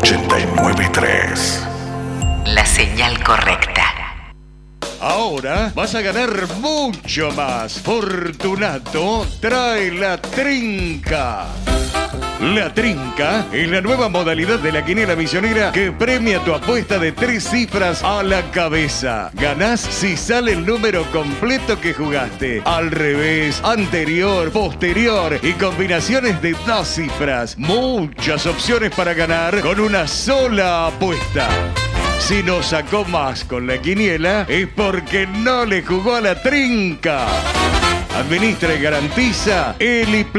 89.3. La señal correcta. Ahora vas a ganar mucho más. Fortunato trae la trinca. La trinca es la nueva modalidad de la quiniela misionera que premia tu apuesta de 3 cifras a la cabeza. Ganás si sale el número completo que jugaste. Al revés, anterior, posterior y combinaciones de 2 cifras. Muchas opciones para ganar con una sola apuesta. Si no sacó más con la quiniela es porque no le jugó a la trinca. Administra y garantiza Eli